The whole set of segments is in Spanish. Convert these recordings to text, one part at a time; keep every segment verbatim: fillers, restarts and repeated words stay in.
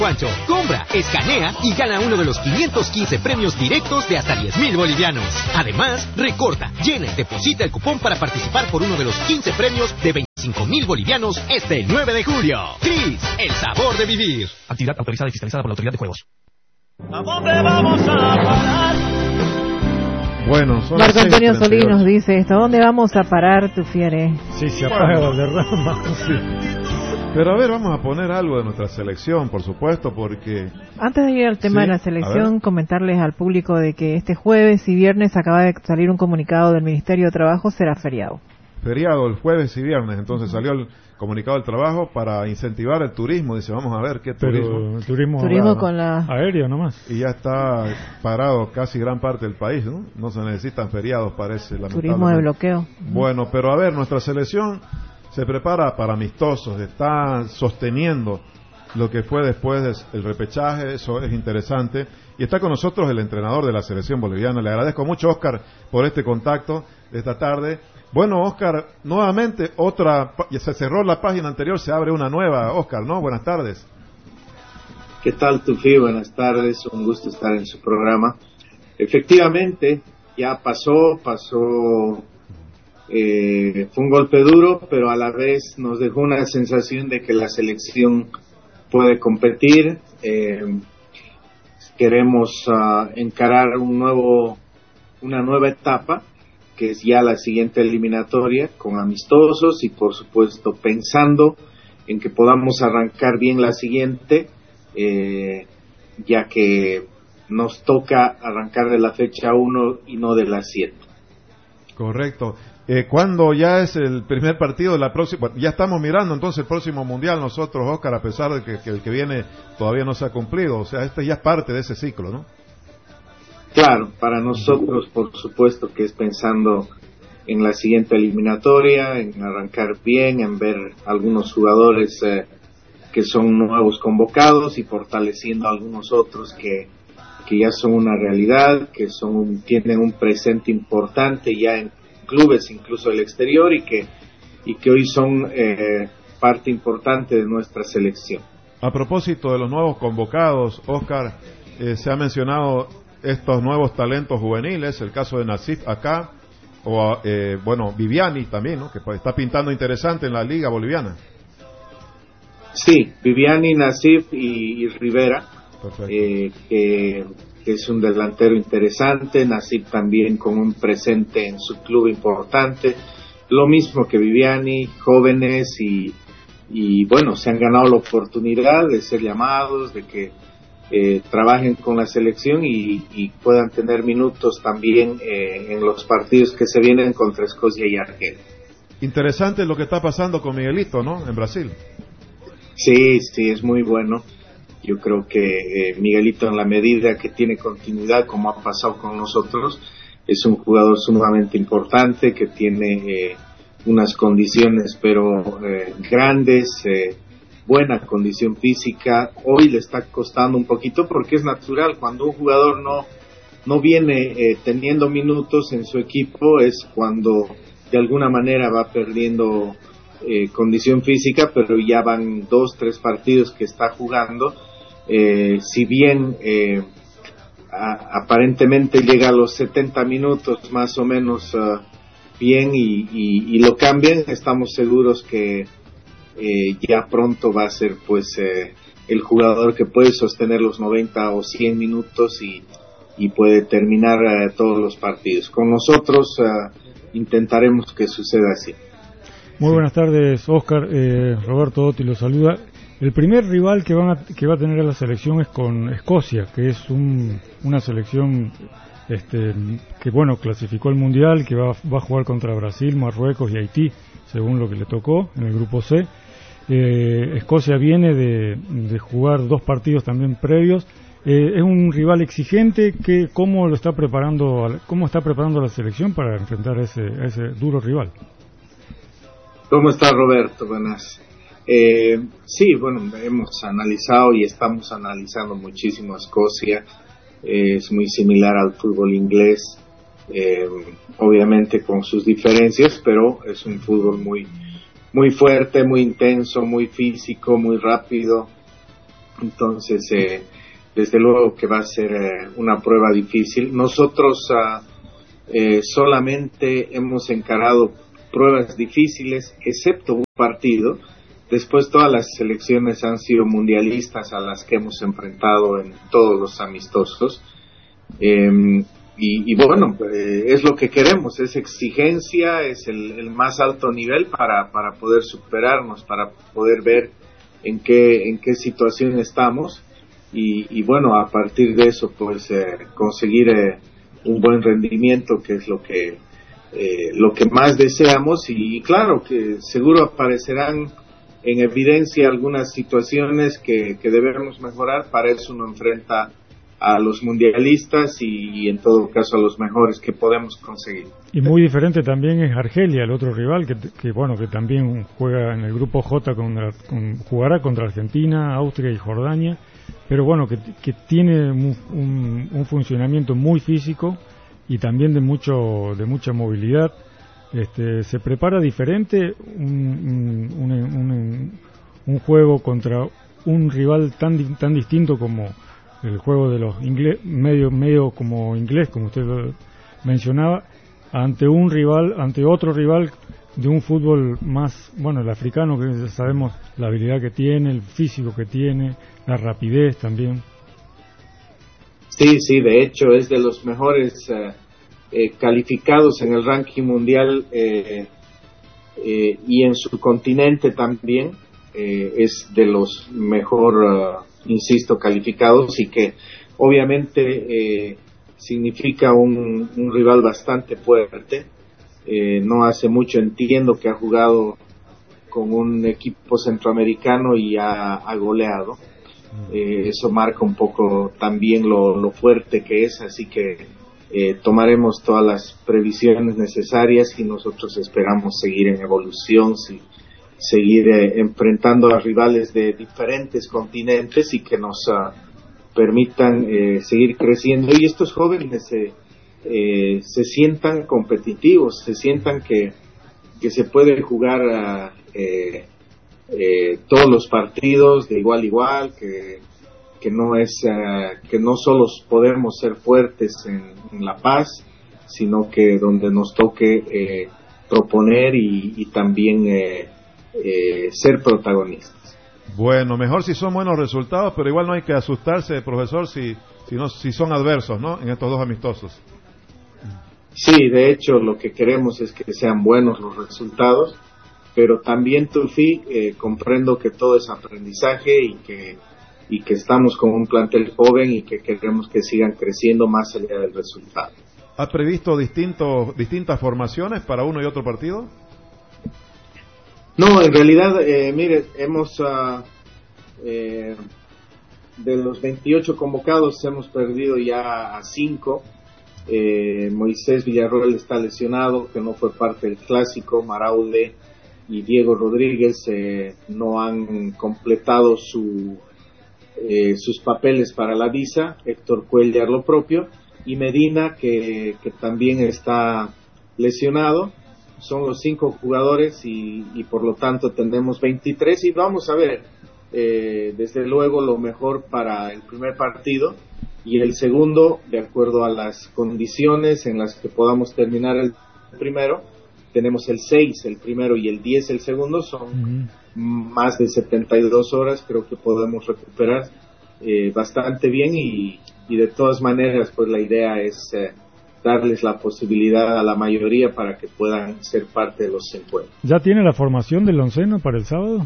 Juancho, compra, escanea y gana uno de los quinientos quince premios directos de hasta diez mil bolivianos. Además, recorta, llena y deposita el cupón para participar por uno de los quince premios de veinticinco mil bolivianos este nueve de julio. Cris, el sabor de vivir. Actividad autorizada y fiscalizada por la Autoridad de Juegos. ¿A dónde vamos a parar? Bueno, son Marco Antonio Solís nos dice esto. ¿A dónde vamos a parar, tu fiere? Sí, se apaga bueno. Valderrama. Sí. Pero a ver, vamos a poner algo de nuestra selección, por supuesto, porque... Antes de ir al tema ¿Sí? de la selección, comentarles al público de que este jueves y viernes acaba de salir un comunicado del Ministerio de Trabajo, será feriado. Feriado el jueves y viernes, entonces salió el comunicado del trabajo para incentivar el turismo. Dice, vamos a ver qué turismo. Pero el turismo, turismo con la... aéreo nomás. Y ya está parado casi gran parte del país, ¿no? No se necesitan feriados, parece. Turismo de bloqueo. Bueno, pero a ver, nuestra selección se prepara para amistosos, está sosteniendo lo que fue después del repechaje, eso es interesante. Y está con nosotros el entrenador de la selección boliviana. Le agradezco mucho, Oscar, por este contacto de esta tarde. Bueno, Oscar, nuevamente otra, se cerró la página anterior, se abre una nueva, Oscar, ¿no? Buenas tardes. ¿Qué tal, Tufi? Buenas tardes, un gusto estar en su programa. Efectivamente, ya pasó, pasó, eh, fue un golpe duro, pero a la vez nos dejó una sensación de que la selección puede competir. Eh, queremos uh, encarar un nuevo, una nueva etapa, que es ya la siguiente eliminatoria, con amistosos y por supuesto pensando en que podamos arrancar bien la siguiente, eh, ya que nos toca arrancar de la fecha uno y no de la siete. Correcto. Eh, ¿Cuándo ya es el primer partido de la próxima? Bueno, ya estamos mirando entonces el próximo mundial nosotros, Oscar, a pesar de que, que el que viene todavía no se ha cumplido. O sea, este ya es parte de ese ciclo, ¿no? Claro, para nosotros, por supuesto que es pensando en la siguiente eliminatoria, en arrancar bien, en ver algunos jugadores eh, que son nuevos convocados y fortaleciendo a algunos otros que, que ya son una realidad, que son tienen un presente importante ya en clubes, incluso el exterior, y que y que hoy son eh, parte importante de nuestra selección. A propósito de los nuevos convocados, Oscar, eh, se ha mencionado estos nuevos talentos juveniles, el caso de Nasif acá, o eh, bueno, Viviani también, ¿no? Que está pintando interesante en la liga boliviana. Sí, Viviani, Nasif y, y Rivera, eh, que, que es un delantero interesante, Nasif también con un presente en su club importante, lo mismo que Viviani, jóvenes y, y bueno, se han ganado la oportunidad de ser llamados, de que Eh, trabajen con la selección y, y puedan tener minutos también eh, en los partidos que se vienen contra Escocia y Argelia. Interesante lo que está pasando con Miguelito, ¿no? En Brasil. Sí, sí, es muy bueno. Yo creo que eh, Miguelito, en la medida que tiene continuidad, como ha pasado con nosotros, es un jugador sumamente importante, que tiene eh, unas condiciones pero eh, grandes, eh, buena condición física. Hoy le está costando un poquito porque es natural, cuando un jugador no no viene eh, teniendo minutos en su equipo, es cuando de alguna manera va perdiendo eh, condición física, pero ya van dos, tres partidos que está jugando. Eh, si bien eh, a, aparentemente llega a los setenta minutos más o menos uh, bien y, y, y lo cambian, estamos seguros que Eh, ya pronto va a ser pues eh, el jugador que puede sostener los noventa o cien minutos y, y puede terminar eh, todos los partidos. Con nosotros eh, intentaremos que suceda así. Muy buenas tardes, Oscar. eh, Roberto Dotti lo saluda. El primer rival que, van a, que va a tener a la selección es con Escocia, que es un, una selección este, que bueno, clasificó al Mundial, que va, va a jugar contra Brasil, Marruecos y Haití, según lo que le tocó en el grupo C. Eh, Escocia viene de, de jugar dos partidos también previos. Eh, es un rival exigente. Que cómo lo está preparando, cómo está preparando la selección para enfrentar a ese, a ese duro rival. ¿Cómo está, Roberto? Buenas. Eh, sí, bueno, hemos analizado y estamos analizando muchísimo a Escocia. Eh, es muy similar al fútbol inglés. Eh, obviamente con sus diferencias, pero es un fútbol muy muy fuerte, muy intenso, muy físico, muy rápido, Entonces, eh, desde luego que va a ser eh, una prueba difícil. Nosotros uh, eh, solamente hemos encarado pruebas difíciles, excepto un partido. Después todas las selecciones han sido mundialistas a las que hemos enfrentado en todos los amistosos. Eh, y, y bueno, eh, es lo que queremos, es exigencia, es el, el más alto nivel para, para poder superarnos, para poder ver en qué, en qué situación estamos. Y, y bueno, a partir de eso, pues eh, conseguir eh, un buen rendimiento, que es lo que, eh, lo que más deseamos. Y, y claro, que seguro aparecerán en evidencia algunas situaciones que, que debemos mejorar. Para eso uno enfrenta a los mundialistas y, y en todo caso a los mejores que podemos conseguir. Y muy diferente también es Argelia, el otro rival que, que bueno, que también juega en el grupo J, contra, con, jugará contra Argentina, Austria y Jordania, pero bueno, que, que tiene un, un, un funcionamiento muy físico y también de mucho de mucha movilidad. Este, se prepara diferente un, un, un, un, un juego contra un rival tan tan distinto como el juego de los inglés, medio medio como inglés, como usted mencionaba, ante un rival, ante otro rival de un fútbol más, bueno, el africano, que sabemos la habilidad que tiene, el físico que tiene, la rapidez también. Sí, sí, de hecho es de los mejores uh, eh, calificados en el ranking mundial eh, eh, y en su continente también. Eh, es de los mejor, uh, insisto, calificados, y que obviamente eh, significa un, un rival bastante fuerte. Eh, no hace mucho entiendo que ha jugado con un equipo centroamericano y ha, ha goleado. Eh, eso marca un poco también lo, lo fuerte que es, así que eh, tomaremos todas las previsiones necesarias y nosotros esperamos seguir en evolución, sí, seguir eh, enfrentando a rivales de diferentes continentes y que nos uh, permitan eh, seguir creciendo, y estos jóvenes eh, eh, se sientan competitivos, se sientan que, que se puede jugar uh, eh, eh, todos los partidos de igual a igual, que, que no es uh, que no solo podemos ser fuertes en, en La Paz, sino que donde nos toque eh, proponer y, y también eh, eh, ser protagonistas. Bueno, mejor si son buenos resultados, pero igual no hay que asustarse, profesor, si si, no, si son adversos, ¿no?, en estos dos amistosos. Sí, de hecho lo que queremos es que sean buenos los resultados, pero también, Tulfi, eh, comprendo que todo es aprendizaje y que y que estamos con un plantel joven y que queremos que sigan creciendo más allá del resultado. ¿Ha previsto distintos distintas formaciones para uno y otro partido? No, en realidad, eh, mire, hemos uh, eh, de los veintiocho convocados hemos perdido ya a cinco. Eh, Moisés Villarroel está lesionado, que no fue parte del clásico. Maraude y Diego Rodríguez eh, no han completado su, eh, sus papeles para la visa. Héctor Cuellar lo propio, y Medina, que, que también está lesionado. Son los cinco jugadores y, y por lo tanto tenemos veintitrés, y vamos a ver eh, desde luego lo mejor para el primer partido, y el segundo de acuerdo a las condiciones en las que podamos terminar el primero. Tenemos el seis el primero y el diez el segundo, son uh-huh. más de setenta y dos horas, creo que podemos recuperar eh, bastante bien, y, y de todas maneras pues la idea es eh, darles la posibilidad a la mayoría para que puedan ser parte de los encuentros. ¿Ya tiene la formación del onceno para el sábado?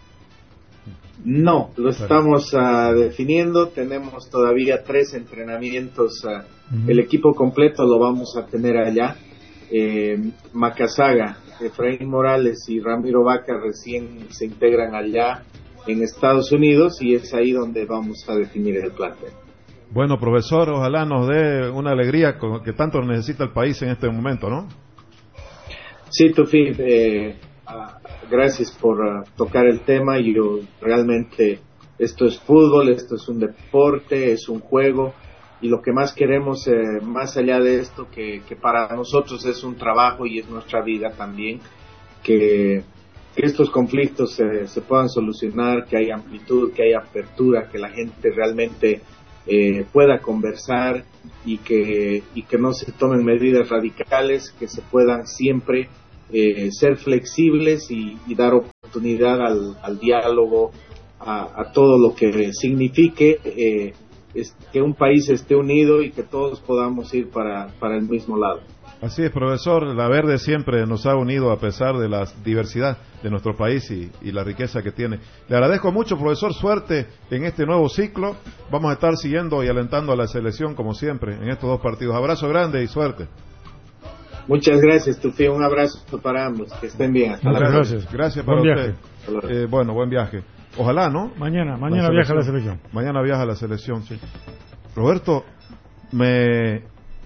No, lo estamos uh, definiendo. Tenemos todavía tres entrenamientos. Uh, uh-huh. El equipo completo lo vamos a tener allá. Eh, Macazaga, Efraín Morales y Ramiro Vaca recién se integran allá en Estados Unidos, y es ahí donde vamos a definir el plantel. Bueno, profesor, ojalá nos dé una alegría que tanto necesita el país en este momento, ¿no? Sí, Tufi, eh, uh, gracias por uh, tocar el tema. Yo realmente, esto es fútbol, esto es un deporte, es un juego, y lo que más queremos, eh, más allá de esto, que, que para nosotros es un trabajo y es nuestra vida también, que que estos conflictos se, se puedan solucionar, que haya amplitud, que haya apertura, que la gente realmente eh, pueda conversar y que, y que no se tomen medidas radicales, que se puedan siempre eh, ser flexibles y, y dar oportunidad al, al diálogo, a, a todo lo que signifique eh, es, que un país esté unido y que todos podamos ir para, para el mismo lado. Así es, profesor, la Verde siempre nos ha unido a pesar de la diversidad de nuestro país y, y la riqueza que tiene. Le agradezco mucho, profesor, suerte en este nuevo ciclo. Vamos a estar siguiendo y alentando a la selección como siempre en estos dos partidos. Abrazo grande y suerte. Muchas gracias, Tufi, un abrazo para ambos, que estén bien. Hasta Muchas la gracias. Gracias para buen usted. Viaje. Eh, bueno, buen viaje. Ojalá, ¿no? Mañana, mañana viaja la selección. Mañana viaja la selección, sí. Roberto, me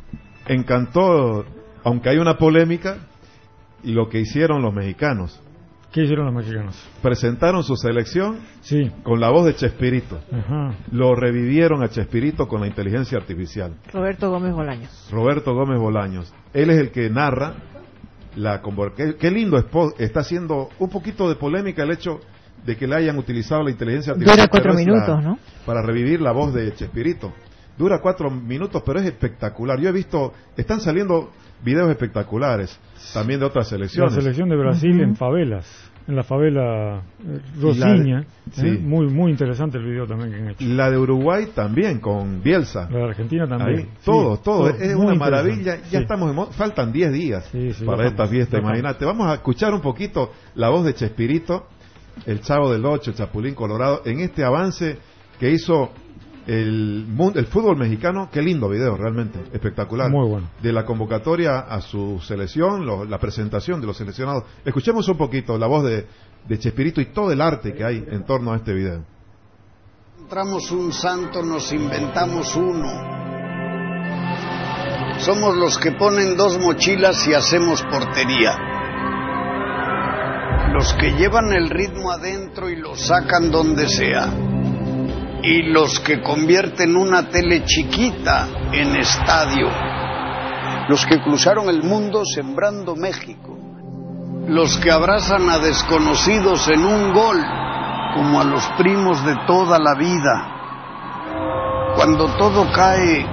encantó, aunque hay una polémica, lo que hicieron los mexicanos. ¿Qué hicieron los mexicanos? Presentaron su selección sí. con la voz de Chespirito. Ajá. Lo revivieron a Chespirito con la inteligencia artificial. Roberto Gómez Bolaños. Roberto Gómez Bolaños. Él es el que narra la convocatoria. Qué, qué lindo spot. Está haciendo un poquito de polémica el hecho de que le hayan utilizado la inteligencia artificial. Dura cuatro minutos, la, ¿no? Para revivir la voz de Chespirito. Dura cuatro minutos, pero es espectacular. Yo he visto, están saliendo videos espectaculares también de otras selecciones. La selección de Brasil uh-huh. en favelas, en la favela eh, Rosiña. De, sí. eh, muy muy interesante el video también que han hecho. La de Uruguay también, con Bielsa. La de Argentina también. Ahí, todo, sí, todo, todo. Es una maravilla. Ya sí. estamos, en, faltan diez días sí, sí, para esta fiesta, imagínate. Vamos a escuchar un poquito la voz de Chespirito, el Chavo del Ocho, el Chapulín Colorado, en este avance que hizo el, el fútbol mexicano. Qué lindo video, realmente, espectacular. Muy bueno. De la convocatoria a su selección, lo, la presentación de los seleccionados. Escuchemos un poquito la voz de, de Chespirito y todo el arte que hay en torno a este video. Encontramos un santo, nos inventamos uno. Somos los que ponen dos mochilas y hacemos portería. Los que llevan el ritmo adentro y lo sacan donde sea. Y los que convierten una tele chiquita en estadio. Los que cruzaron el mundo sembrando México. Los que abrazan a desconocidos en un gol, como a los primos de toda la vida. Cuando todo cae,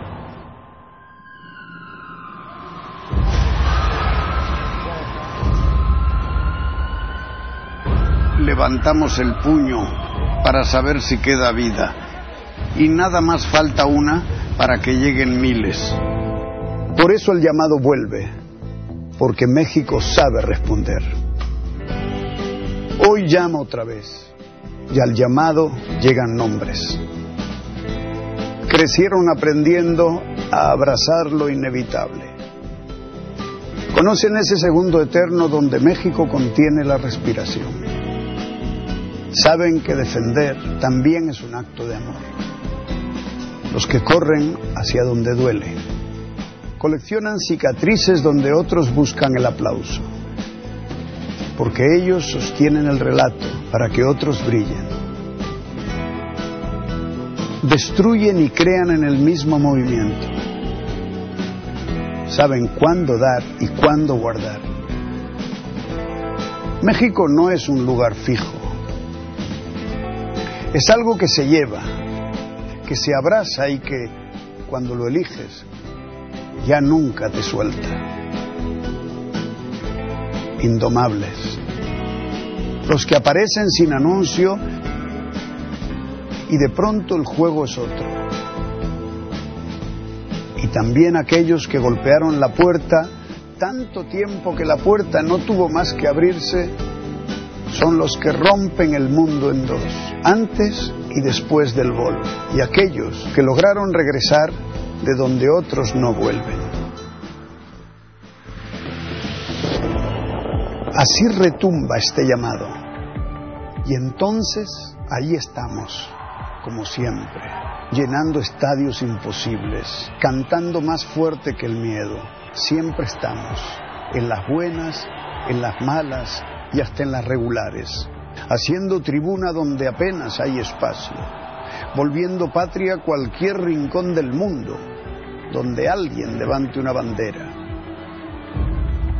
levantamos el puño para saber si queda vida, y nada más falta una para que lleguen miles. Por eso el llamado vuelve, porque México sabe responder. Hoy llama otra vez, y al llamado llegan nombres. Crecieron aprendiendo a abrazar lo inevitable. Conocen ese segundo eterno donde México contiene la respiración. Saben que defender también es un acto de amor. Los que corren hacia donde duele. Coleccionan cicatrices donde otros buscan el aplauso. Porque ellos sostienen el relato para que otros brillen. Destruyen y crean en el mismo movimiento. Saben cuándo dar y cuándo guardar. México no es un lugar fijo. Es algo que se lleva, que se abraza y que, cuando lo eliges, ya nunca te suelta. Indomables. Los que aparecen sin anuncio y de pronto el juego es otro. Y también aquellos que golpearon la puerta tanto tiempo que la puerta no tuvo más que abrirse, son los que rompen el mundo en dos, antes y después del gol, y aquellos que lograron regresar de donde otros no vuelven. Así retumba este llamado, y entonces ahí estamos, como siempre, llenando estadios imposibles, cantando más fuerte que el miedo. Siempre estamos, en las buenas, en las malas, y hasta en las regulares, haciendo tribuna donde apenas hay espacio, volviendo patria cualquier rincón del mundo donde alguien levante una bandera.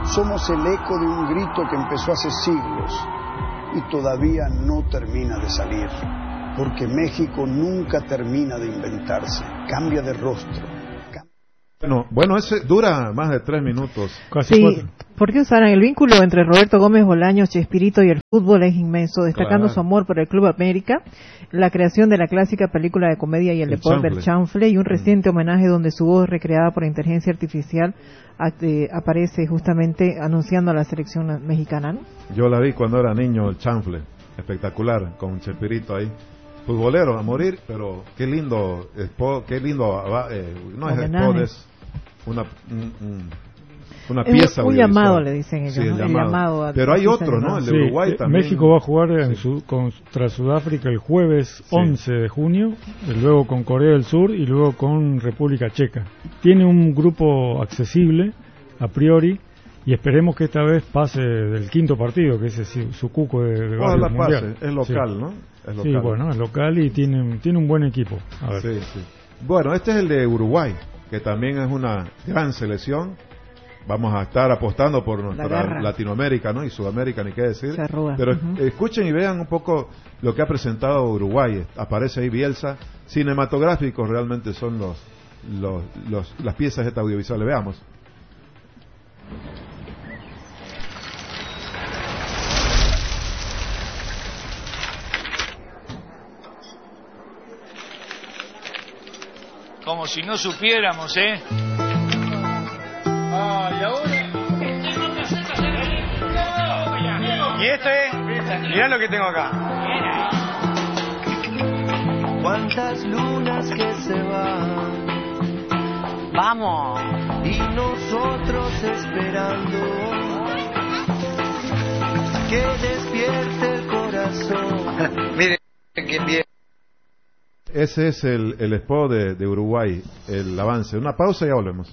Somos el eco de un grito que empezó hace siglos y todavía no termina de salir, porque México nunca termina de inventarse, cambia de rostro. Bueno, bueno, ese dura más de tres minutos. Casi sí, cuatro. porque Usara, el vínculo entre Roberto Gómez Bolaños, Chespirito y el fútbol es inmenso, destacando Claro. su amor por el Club América, la creación de la clásica película de comedia y el, El deporte del chanfle. chanfle, y un reciente homenaje donde su voz, recreada por inteligencia artificial, act- eh, aparece justamente anunciando a la selección mexicana, ¿no? Yo la vi cuando era niño, el chanfle, espectacular, con Chespirito ahí. Futbolero a morir, pero qué lindo, expo, qué lindo, eh, no es Homenaje. spot, es una, un- un- una Es pieza un audiovisual. llamado, le dicen ellos, Sí, el ¿no? El llamado. llamado a- Pero hay así se otro, llama. ¿no? El de Sí, Uruguay eh, también. México va a jugar en Sí. su- contra Sudáfrica el jueves Sí. once de junio, y luego con Corea del Sur y luego con República Checa. Tiene un grupo accesible, a priori, y esperemos que esta vez pase del quinto partido, que ese es su cuco de, de Ojalá varios pase, mundial. es local, Sí. ¿no? Es local. Sí, bueno, es local y tiene, tiene un buen equipo. A ver. Sí, sí. Bueno, este es el de Uruguay, que también es una gran selección. Vamos a estar apostando por nuestra garra. Latinoamérica, ¿no? Y Sudamérica, ni qué decir. Se arruga. Pero Ujú. escuchen y vean un poco lo que ha presentado Uruguay. Aparece ahí Bielsa. Cinematográficos realmente son los, los, los las piezas estas audiovisuales. Veamos. Como si no supiéramos, ¿eh? Ah, ¿y ahora? Y este, mirá lo que tengo acá. Cuántas lunas que se van, Vamos. y nosotros esperando que despierte el corazón. Miren qué bien. Ese es el, el spot de, de Uruguay, el avance. Una pausa y ya volvemos.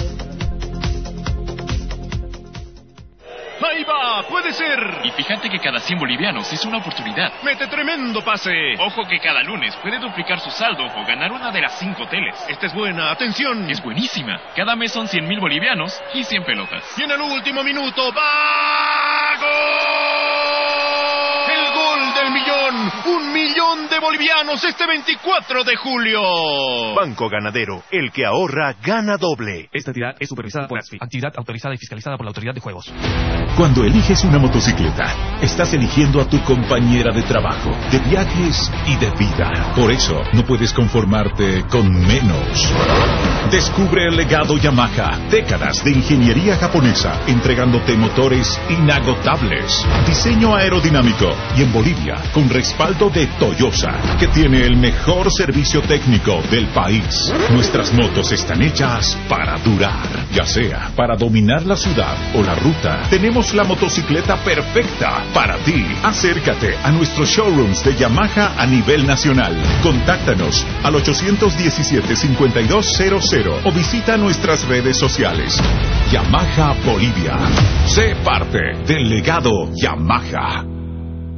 ¡Ahí va! ¡Puede ser! Y fíjate que cada cien bolivianos es una oportunidad. ¡Mete tremendo pase! Ojo que cada lunes puede duplicar su saldo o ganar una de las cinco teles. Esta es buena, atención. Es buenísima. Cada mes son cien mil bolivianos y cien pelotas. Y en el último minuto, ¡va! ¡Gol! El gol del millón. Un millón de bolivianos este veinticuatro de julio. Banco Ganadero, el que ahorra, gana doble. Esta entidad es supervisada por ASFI, actividad autorizada y fiscalizada por la Autoridad de Juegos. Cuando eliges una motocicleta, estás eligiendo a tu compañera de trabajo, de viajes y de vida. Por eso, no puedes conformarte con menos. Descubre el legado Yamaha. Décadas de ingeniería japonesa, entregándote motores inagotables. Diseño aerodinámico y en Bolivia, con respaldo de Toyosa, que tiene el mejor servicio técnico del país. Nuestras motos están hechas para durar, ya sea para dominar la ciudad o la ruta. Tenemos la motocicleta perfecta para ti. Acércate a nuestros showrooms de Yamaha a nivel nacional. Contáctanos al ocho uno siete, cinco dos cero cero o visita nuestras redes sociales. Yamaha Bolivia. Sé parte del legado Yamaha.